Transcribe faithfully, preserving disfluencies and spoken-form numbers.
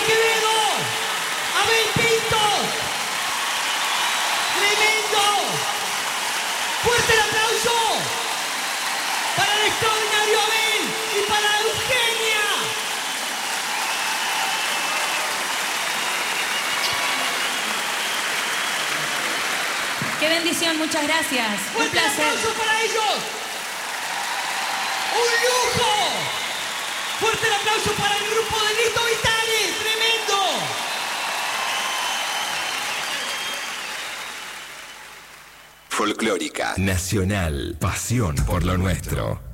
Quevedo, Abel Pintos. Tremendo. Fuerte el aplauso para el extraordinario Abel y para Eugenia. Qué bendición, muchas gracias. Un Fuerte el placer. aplauso para ellos. ¡Un lujo! Fuerte el aplauso para el grupo de Lito Vitale. ¡Tremendo! Folclórica. Nacional. Pasión por lo nuestro.